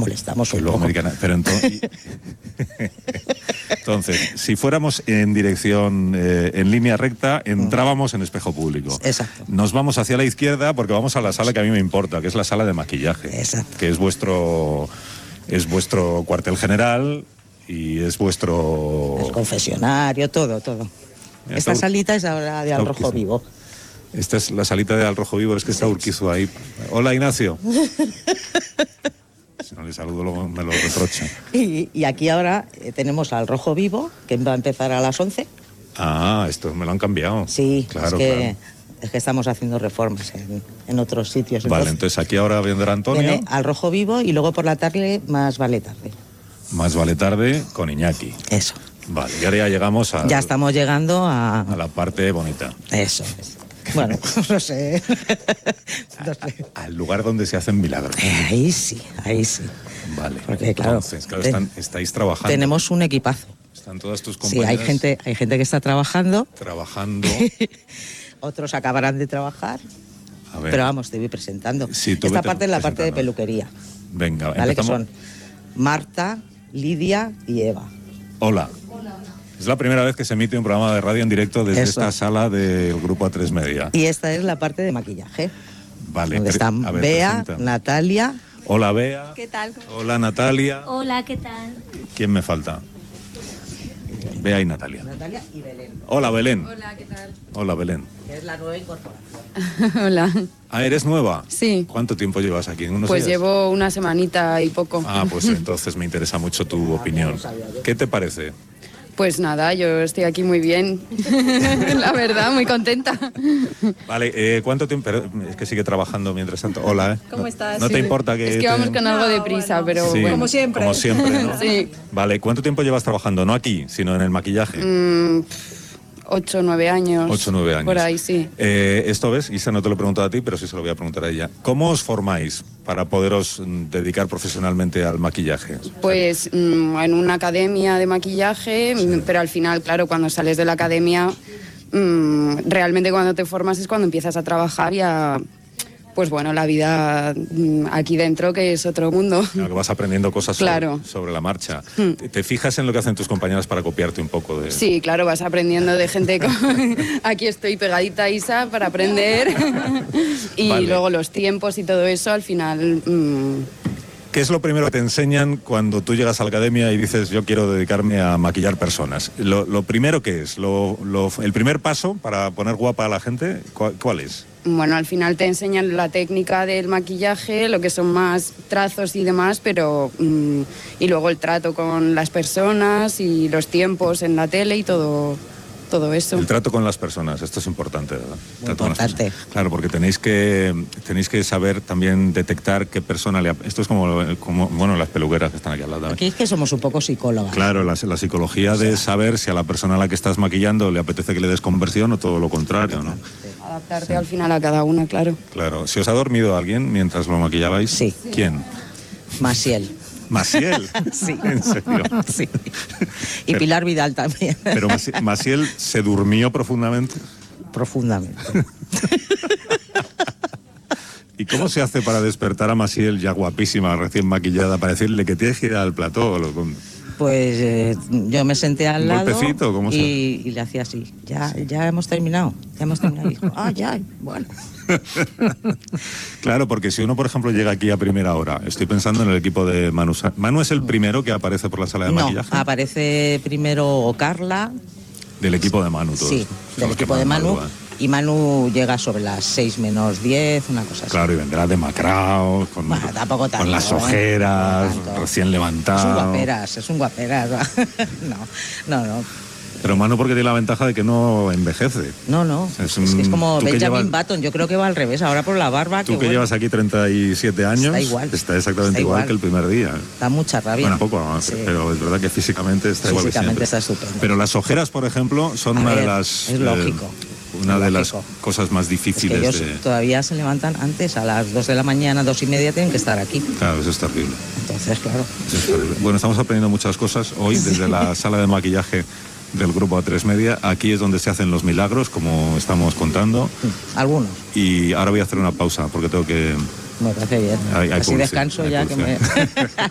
molestamos Que un luego poco. americana. Pero entonces, si fuéramos en dirección, en línea recta, entrábamos en espejo público. Exacto. Nos vamos hacia la izquierda porque vamos a la sala que a mí me importa, que es la sala de maquillaje. Exacto. Que es vuestro cuartel general y es vuestro... El confesionario, todo. Esta salita es ahora de Al Rojo Vivo. Esta es la salita de Al Rojo Vivo, es que está Urquizu ahí. Hola, Ignacio. Si no le saludo, luego me lo reprocha. Y aquí ahora tenemos Al Rojo Vivo, que va a empezar a las 11. Ah, esto me lo han cambiado. Sí, claro, es que estamos haciendo reformas en otros sitios. Vale, entonces aquí ahora vendrá Antonio. Viene Al Rojo Vivo y luego por la tarde Más vale tarde. Más vale tarde con Iñaki. Eso. Vale, y ahora ya llegamos ya estamos llegando a la parte bonita. Eso es. Bueno, no sé. Al lugar donde se hacen milagros. Ahí sí. Vale. Porque claro, estáis trabajando. Tenemos un equipazo. Están todas tus compañeras. Sí, hay gente que está trabajando. Otros acabarán de trabajar. A ver. Pero vamos, te voy presentando. Sí, esta parte es la parte de peluquería. Venga, ¿vale? empezamos. Que son Marta, Lidia y Eva. Hola. Es la primera vez que se emite un programa de radio en directo desde esta sala del Grupo A3 Media. Y esta es la parte de maquillaje. Vale. Donde están Bea, Natalia. Hola, Bea. ¿Qué tal? Hola, Natalia. Hola, ¿qué tal? ¿Quién me falta? Bea y Natalia. Natalia y Belén. Hola, Belén. Hola, ¿qué tal? Hola, Belén. Que es la nueva incorporación. Hola. Ah, ¿eres nueva? Sí. ¿Cuánto tiempo llevas aquí? Pues días? Llevo una semanita y poco. Ah, pues entonces me interesa mucho tu opinión. ¿Qué te parece? Pues nada, yo estoy aquí muy bien. La verdad, muy contenta. Vale, ¿cuánto tiempo? Pero es que sigue trabajando mientras tanto. Hola, ¿eh? ¿Cómo estás? ¿No te importa que...? Es que vamos con algo de prisa, pero Sí, bueno. Como siempre, ¿no? Sí. Vale, ¿cuánto tiempo llevas trabajando? No aquí, sino en el maquillaje. 8 o 9 años. 8 o 9 años. Por ahí, sí. Esto ves, Isa, no te lo he preguntado a ti, pero sí se lo voy a preguntar a ella. ¿Cómo os formáis para poderos dedicar profesionalmente al maquillaje? Pues en una academia de maquillaje, pero al final, claro, cuando sales de la academia, realmente cuando te formas es cuando empiezas a trabajar y a... Pues bueno, la vida aquí dentro, que es otro mundo. Claro, que vas aprendiendo cosas sobre la marcha. ¿Te fijas en lo que hacen tus compañeras para copiarte un poco de...? Sí, claro, vas aprendiendo de gente... Aquí estoy pegadita a Isa para aprender. Y luego los tiempos y todo eso, al final... ¿Qué es lo primero que te enseñan cuando tú llegas a la academia y dices yo quiero dedicarme a maquillar personas? Lo primero que es, el primer paso para poner guapa a la gente, ¿cuál es? Bueno, al final te enseñan la técnica del maquillaje, lo que son más trazos y demás, pero... y luego el trato con las personas y los tiempos en la tele y todo eso. El trato con las personas, esto es importante, ¿verdad? Importante. Claro, porque tenéis que saber también detectar qué persona le... Esto es como bueno, las peluqueras que están aquí al lado. Aquí es que somos un poco psicólogas. Claro, la psicología de saber si a la persona a la que estás maquillando le apetece que le des conversión o todo lo contrario, ¿no? Adaptarte al final a cada una, claro. Claro. ¿Si os ha dormido alguien mientras lo maquillabais? Sí. ¿Quién? Maciel. ¿Maciel? Sí. ¿En serio? Sí. Y Pilar Vidal también. Pero Maciel se durmió profundamente. Profundamente. ¿Y cómo se hace para despertar a Maciel, ya guapísima, recién maquillada, para decirle que tienes que ir al plató? Pues yo me senté al lado golpecito, ¿cómo y le hacía así. Ya hemos terminado. Y dijo, ya, bueno. Claro, porque si uno, por ejemplo, llega aquí a primera hora, estoy pensando en el equipo de Manu. ¿Manu es el primero que aparece por la sala de maquillaje? No, aparece primero Carla. Del equipo de Manu, todos. Sí, del equipo de Manu. Y Manu llega sobre las 6 menos 10, una cosa así. Claro, y vendrá demacrado, con las ojeras, recién levantado. Es un guaperas. No. Pero Manu porque tiene la ventaja de que no envejece. No. Es como Benjamin Button, yo creo que va al revés, ahora por la barba. Tú que llevas aquí 37 años, está igual. Está exactamente igual que el primer día. Da mucha rabia. Bueno, poco, sí. Pero es verdad que físicamente está igual que siempre. Físicamente está estupendo. Pero las ojeras, por ejemplo, son una de las... Es lógico. Una de las cosas más difíciles. Es que ellos todavía se levantan antes, a las 2 de la mañana, 2:30 tienen que estar aquí. Claro, eso es terrible. Entonces, claro. Eso es terrible. Bueno, estamos aprendiendo muchas cosas hoy desde la sala de maquillaje del Grupo A3 Media. Aquí es donde se hacen los milagros, como estamos contando. Algunos. Y ahora voy a hacer una pausa porque tengo que... Me parece bien. Así descanso ya que me...